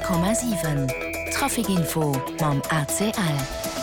100,7 Trafikinfo mam ACL.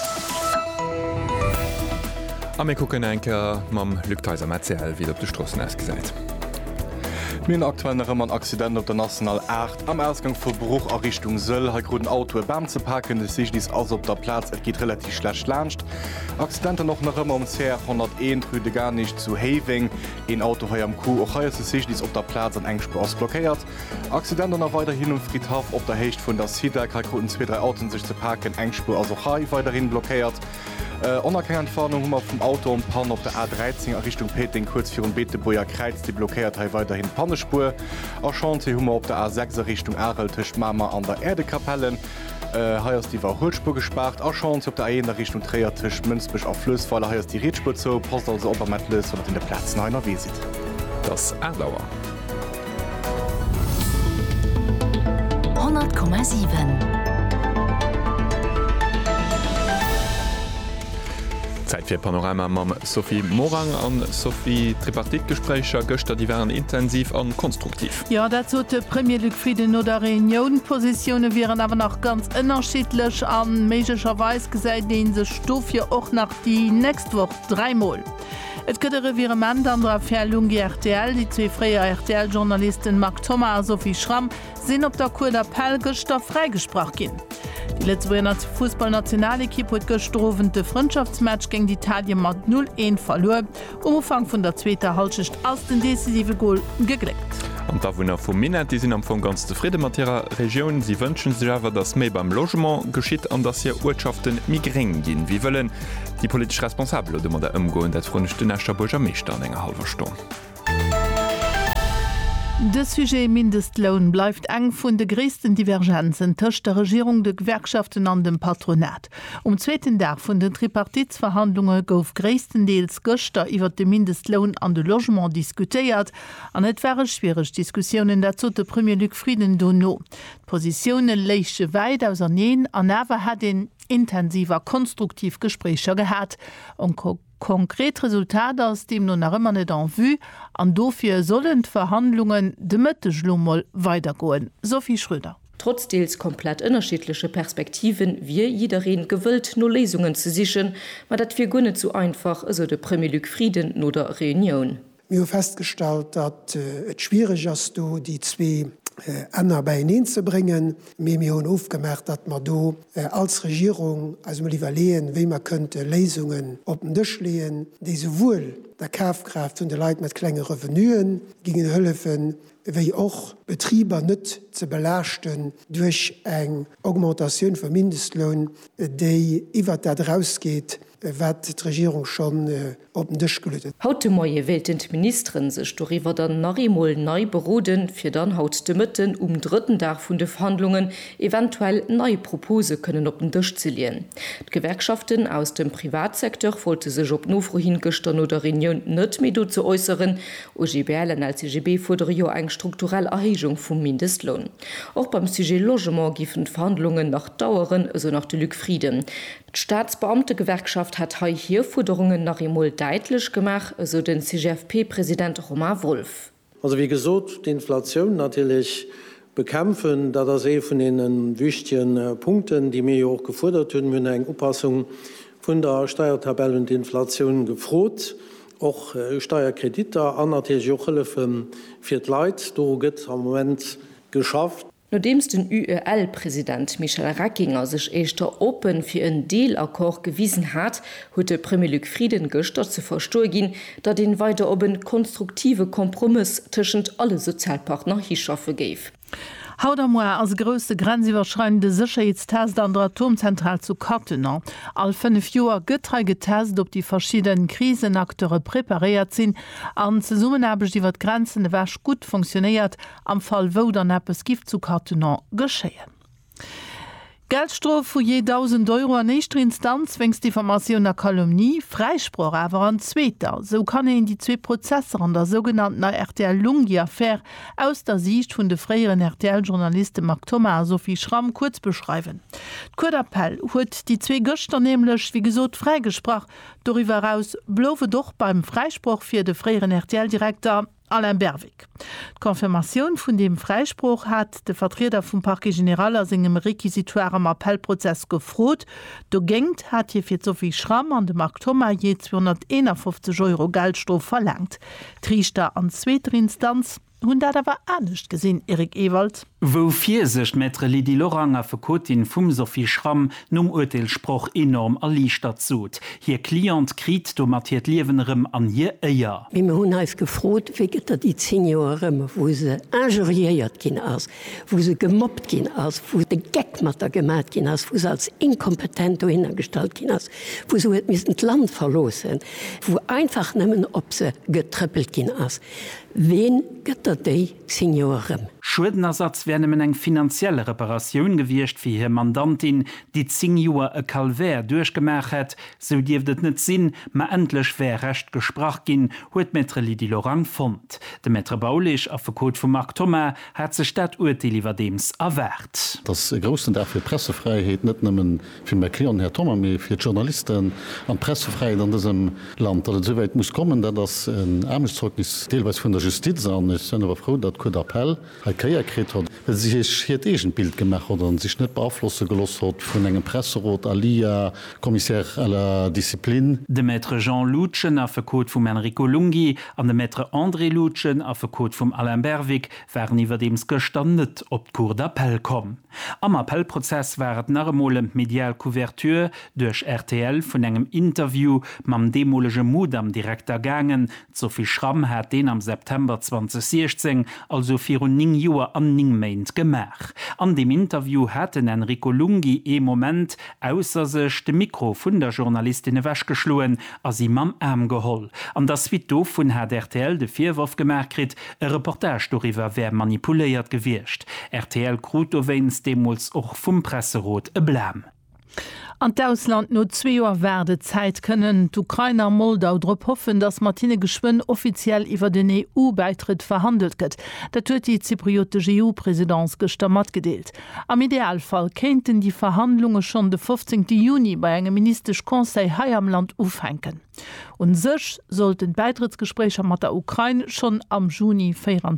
Am gucken enker mam Lücktheiser Mazel wie op de Strossen ausgesäit. Min aktuellen Accident op der National 8 am Ausgang vu Bruch a Richtung Söll ha gruden Auto Bam ze packen, de sich dies aus op der Platz, et geht relativ schlecht lacht. Accidente noch nach immer C 101 Rüde gar nicht zu Having, en Auto he am Kuh och heier sich dies op der Platz an engspur ausblockiert. Accidente noch weiter hin und Friedhof op der Hecht vun der Sida Kalkuten 2-3 Autos sich zu packen, engspur also Hai weiterhin blockiert. Onerkennentfernung hummer vum Auto und Pan op der A13 Richtung Peting kurz vir Beeteboer Kreiz die blockiert ha weiterhin Pannespur. Erchanze hummer op der A6 Richtung Areltisch Mama an der Erdekapellen. Heiers die war Holspur gespart. Erchanze op der A der Richtung Träertisch Münzbech auf Flüssfaller heiers die Redspur zo post also op Metles und in der Platz einer Visit. Das Erdauer 100,7 Zeit fir Panorama mam Sophie Morang an Sophie Tripartitgesprächer Göster, die wären intensiv an konstruktiv. Ja, dazu de Premier Lückfrieden oder Reunionpositionen wären aber noch ganz unterschiedlich an mecherweis gesäit den se Stoff ja auch nach die nächste Woche 3-mal. Et gëtt Revirement an der Verlungi RTL, die zwei freie RTL-Journalisten Mark Thomas und Sophie Schramm sind op der Kur der Pelgestoff freigesprach gin. Die letzte Fußballnationalequipe huet gestroven de Freundschaftsmatch gegen Italien mat 0-1 verloren. Umfang vun der zweiter Halschicht aus den decisive Goal gekriegt. Und da wunner vu Minet, die sind am vu ganz zufrieden mat ihrer Region. Sie wünschen sich aber, dass méi beim Logement geschieht an dass hier Ortschaften migring gin. Wie wollen die politisch responsable oder der umgoen dat frontchte Burger Meester an enger halber Stunde. De Sujet Mindestlohn bleibt eng vun de gréessten Divergenzen tëcht der Regierung de Gewerkschaften an dem Patronat. Zweiten Tag vun den Tripartitsverhandlungen gouf gréestendeels Göster iwwer de Mindestlohn an de Logement diskutéiert, an et wäre schwierig Diskussionen dazu de Premier Lückfrieden Donno. Positionen leiche weit auserneen, an awer hat den intensiver konstruktiv Gesprächer gehabt und konkret Resultat aus dem nun nach immer nicht en vue, an dofir sollen Verhandlungen de Mëttechlummel weitergoen. Sophie Schröder. Trotz deels komplett unterschiedliche Perspektiven wie jederin gewillt nur Lesungen zu sichern, war dat fir gunne zu einfach so de Premier Lückfrieden oder Reunion. Wir haben festgestellt, dat et schwierig ist, die zwei Änder bei ihnen zu bringen. Wir haben aufgemerkt, dass man do als Regierung also lieber lehen, wie man könnte Lesungen auf den Tisch legen, die sowohl der Kaufkraft und der Leute mit kleinen Revenuen gegen helfen, wie auch Betriebe nicht zu belasten durch eine Augmentation von Mindestlohn, die über das rausgeht, wat die Regierung schon op den Tisch gelötet. Heute Morgen wählten die Ministerin sich darüber dann noch einmal neu beroden, für dann heute Mitten dritten Tag von den Verhandlungen eventuell neue Propose können auf den Tisch zu legen. Die Gewerkschaften aus dem Privatsektor wollten sich ob nur vorhin gestern oder Reunion nicht mehr dazu äußern. OGBL als CGB fordert ja eine strukturelle Erhöhung vom Mindestlohn. Auch beim Sujet Logement giffen Verhandlungen noch dauern, also nach der Lückfrieden. Die Staatsbeamte-Gewerkschaft hat hier Forderungen nach einmal deutlich gemacht, so den CGFP-Präsident Romain Wolf. Also wie gesagt, die Inflation natürlich bekämpfen, da das von den wichtigen Punkten, die mir ja auch gefordert haben, mit einer Anpassung von der Steuertabelle und der Inflation gefroht. Auch Steuerkredite an natürlich auch Hilfe für die Leute, da wird am Moment geschafft. Nachdem den UEL-Präsident Michel Rackinger sich echter open für einen Deal-Akkord gewiesen hat, hat der Premier Lückfrieden gestern zu verstehen, dass den weiter oben konstruktive Kompromiss zwischen alle Sozialpartner hier schaffen gave. Haudermoer als grösste grenzüberschreitende Sicherheitstest an der Atomzentral zu Kattener. All 5 Joer gëtt getestet, ob die verschiedenen Krisenakteure präpariert sind. An zusammen habe ich die Grenzen wäsch gut funktioniert, am Fall wo dann etwas Gift zu Kattener geschehen. Geldstrof für je 1.000 € an nächster Instanz wenn's Diffamation der Kalumnie, Freispruch aber an zweiter. So kann in die zwei Prozesse an der sogenannten RTL-Lungi-Affaire aus der Sicht von der freien RTL-Journalisten Mark Thomas und Sophie Schramm kurz beschreiben. Die Cour d'Appel hat die zwei Gäste nämlich, wie gesagt, freigesprochen. Darüber heraus blowe doch beim Freispruch für den freien RTL-Direktor Alain Berwick. Konfirmation vun dem Freispruch hat de Vertreter vum Parquet General aus engem requisitoire am Appellprozess gefrot. Do gengt hat hier fir Sophie Schramm an de Mark Thomas je 251 € Geldstoff verlangt. Trichter an zweiter Instanz hun da war ernstcht gesinn Erik Ewald. Wofir sech Maitre Lidi Loranger verkotin vum Sophie Schramm num Urteilsproch enorm erlichtert zot. Hier Klient krit do matiert Liewenerem an hier Eier. Wie me hun heif gefrot, wieget die 10 Jahre, wo se injuriiert gin ass, wo se gemobbt gin ass, wo de Geckmatter gemat gin ass, wo se als inkompetent hingestalt gin ass, wo so het mis Land verlosen, wo einfach nëmmen op se getrüppelt gin ass. Wen gëtter déi Signorem? Schuldenersatz werden eng finanzielle Reparation gewircht wie hier Mandantin, die 10 Joer e Calvaire durchgemacht hat, so dirftet net sinn, ma endlich wär recht gesprach gin, huet Maitre Lidi Lorang fand. De Maitre Baulich auf Verkot vu Mark Thomas hat se Stadturteil iwwer dems erwert. Das großen der für Pressefreiheit net nimmen für Klion Herr Thomas für Journalisten an Pressefreiheit an diesem Land soweit muss kommen, da das ein Armezeugnis teilweise von der Justiz an ist aber froh, dat Cour d'appell Karrierekrit hat, sich ein Bild gemacht hat und sich nicht beaufflussen gelost hat von engem Presserot, Alia, Kommissär aller Disziplin. De Maître Jean Lutschen a verkot vum Enrico Lungi an de Maître André Lutschen a verkot vum Alain Berwick waren iwwer dems gestandet op d Cour d'appell kom. Am Appellprozess wart narmolem medial Couverture durch RTL vun engem Interview mam demolege Mut am Direktor gangen, Sophie Schramm hat den am September 2016 also 4 Joer an Ningmeint gemach. An dem Interview hatten Enrico Lungi Moment ausser sech de Mikro vun der Journalistin wäsch geschloen as sie mam Arm geholl. An das Vito vun Herr RTL de Vierwurf gemerkrit, e Reportage darüber wer manipuliert gewircht. RTL Krutoweins demols och vum Presserot e Blam. An d'Ausland no 2 Joer werde Zeit kënnen d'Ukrainer Moldau drop hoffen, dass Martine Geschwinn offiziell iwwer den EU-Beitritt verhandelt gëtt. Dat huet die zypriotische EU-Präsidenz gestammert gedeelt. Am Idealfall kennten die Verhandlungen schon de 15. Juni bei engem ministerisch Konseil hai am Land ufhenken. Und sech sollten Beitrittsgesprächer mat der Ukraine schon am Juni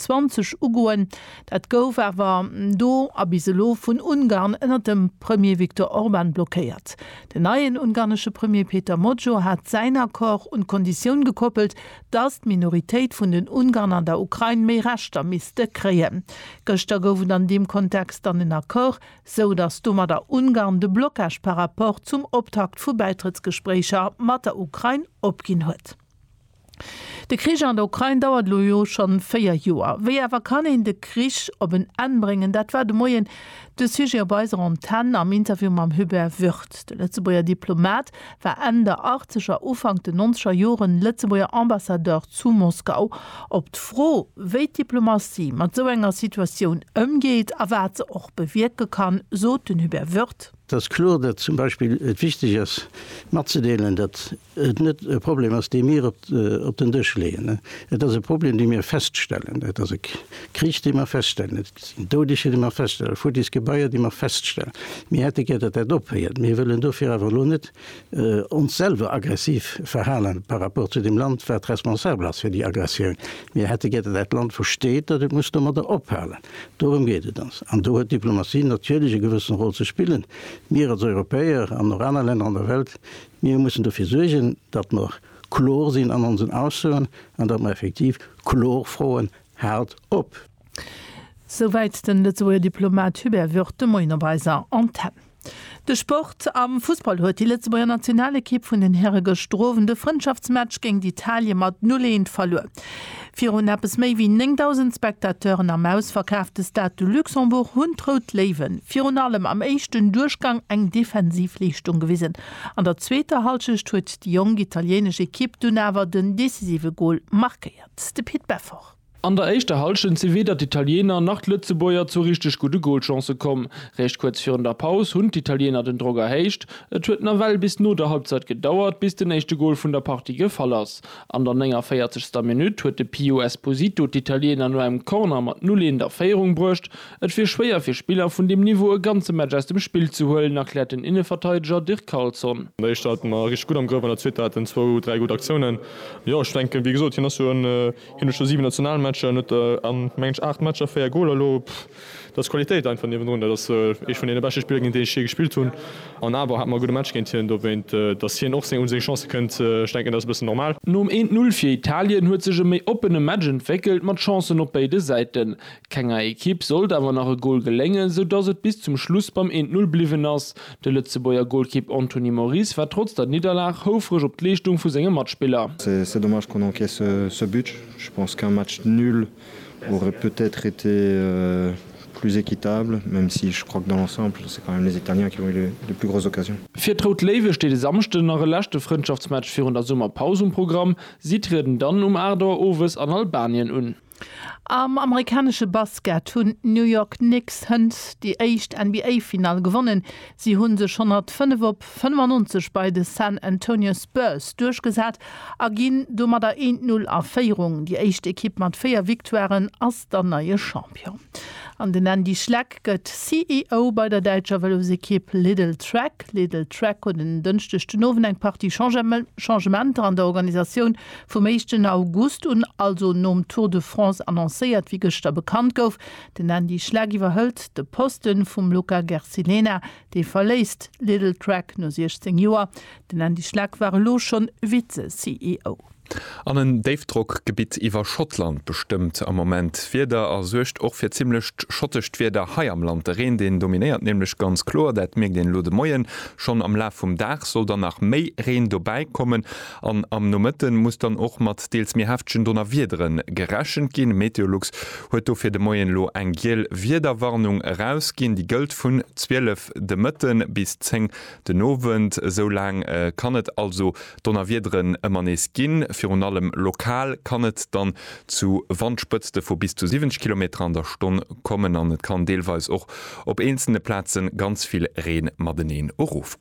24 ugoen. Dat gouf awer do a biselo vun Ungarn ënner dem Premier Viktor Orban blockiert. Der neuen ungarische Premier Peter Modjo hat seiner Koch und Kondition gekoppelt, dass die Minorität von den Ungarn an der Ukraine mehr Rechte misste kreen. Gestern goufen an dem Kontext dann in Akkor, so dass dummer der Ungarn de Blockage par rapport zum Optakt vu Beitrittsgesprächer mat der Ukraine opgin huet. De Krieg an der Ukraine dauert loyo schon 4 Joer. Wie awer kann in de Krieg op en anbringen, dat war de Moien de Sujet Beiser an Tan am Interview am Hubert Wirth. De Lettzeburger Diplomat war Ende 80er Ufang de 90er Joren Lettzeburger Ambassadeur zu Moskau. Op d'Fro wéi Diplomatie mat so enger Situation ëmgeht, a wat ze och bewirke kann, so den Hubert Wirth. Das klar, dat zum Beispiel wichtig ist, matzudeelen, dat het net ein Problem ist, die mir op den Tisch legen. Das ist ein Problem, die mir feststellen. Das ist Krieg, die wir feststellen. Das sind Todesche, die wir feststellen. Futis Gebäude, die wir feststellen. Wir hätten gerne das abhört. Wir wollen dafür aber nur nicht uns selber aggressiv verhalten, par rapport zu dem Land, wer responsabel ist für die Aggression. Wir hätten gerne das Land versteht, das muss man da abhalten. Darum geht es uns. Und da hat Diplomatie natürlich eine gewisse Rolle zu spielen. Wir als Europäer an noch anderen Ländern der Welt, wir müssen dafür sorgen, dass wir klar sind an unseren Aussöhnen und dass wir effektiv klarfrohen hart op. Soweit den letzte Diplomat Hubert Wirth Moinerweiser Antenne. De Sport am Fußball huet die Letzteburger Nationalekipp vun den Herre gestroven de Freundschaftsmatch gegen d'Italie mat 0-1 verlor. Fi es méi wie 9.000 Spektateuren am ausverkaufte Stadt du Luxemburg hunrot lewen. Fi allem am echten Durchgang eng Defensivlichtung gewesen. An der zweite Halschicht huet die jung italienische Kipp du nawer den decisive Goal markiert. De Pit Beffer. An der echte Halschen sie weder die Italiener nach Lützebäuer zu richtig gute Goldchance kommen. Recht kurz vor der Pause und die Italiener den Droger hecht. Es wird eine Weile bis nur der Halbzeit gedauert, bis der nächste Goal von der Partie gefallen ist. An der länger 40. Minute hat der Pio Esposito die Italiener nur einem Corner mit 0 in der Feierung brüscht. Es wird schwer für Spieler von dem Niveau ein ganzes Match aus dem Spiel zu holen, erklärt den Innenverteidiger Dirk Karlsson. Ich starte mal richtig gut am Körper, in der Twitter hatten 2-3 gute Aktionen. Ja, ich denke, wie gesagt, hier hast du schon 7 Nationalmannschaften Matcher an mensch 8 Matscher fir Go das Qualität einfach run ich von den beste Spiel den ich hier gespielt hun an aber hat man gute Match das hier noch unsere Chance könnt denken das bisschen normal. No 1-0 für Italien hue sich méi open Match entwickelt mat Chancen op beide Seiten. Kenger Ekip sollte aber nach Goal gelängen, so dass het bis zum Schluss beim 1-0 blieben ass. Der Lützeboer Goalkeeper Anthony Maurice war trotz der Niederlage hochfrisch op Lichtung vu segem Matchspieler. C'est dommage qu'on encaisse ce but. Je pense qu'un match nul aurait peut-être été plus équitable, même si je crois que dans l'ensemble, c'est quand même les Italiens qui ont eu les plus grosses occasions. Für Traut Lewe steht es samste nach lachte Freundschaftsmatch für das Sommerpausenprogramm. Sie treten dann Ardor Oves an Albanien un. Am amerikanische Basket hunn New York Knicks hunt die echt NBA-Final gewonnen. Sie hunn se schon 5:95 bei de San Antonio Spurs durchgesat, a ginn dummer der 1-0 Erfeierung. Die echt Ekipp mat 4 Viktoren ass der neue Champion. An den Andy Schleck gëtt CEO bei der Deitscher Velosekipp Little Track. Little Track und den dünnchtechten Nowen eng Party Changementer an der Organisation vom 1. August und also nom Tour de France annoncéiert, wie gestern bekannt gouf. Den Andy Schleck iwwerhëlt de Posten vum Luca Gersilena, de verläst Little Track no 16 Joer. Den Andy Schleck war lo schon Vize-CEO. An een Davedrock-Gebiet iwwer Schottland bestimmt am Moment Vider ersuercht och fir ziemlichcht schottecht Vider Hai am Land Reen, den dominiert nämlich ganz klar, dat még den Lode Moien schon am Laf vum Dach soll dann nach méi Reen vorbeikommen. An am Nomëtten muss dann och mat deels mir heftschen Donner Wiederen gerächen gin. Meteorlux huet do fir de Moien lo eng giel Wiederwarnung rausgin, die Geld vun 12 de Mëtten bis 10 den Nowen so lang kann het also Donner Wiederen ëmmer nees gin. Für allem lokal kann es dann zu Wandspëtzte vor bis zu 70 km an der Stunde kommen an. Es kann deelweis auch op einzelne Plätzen ganz viel Rehen Madeneen Oruf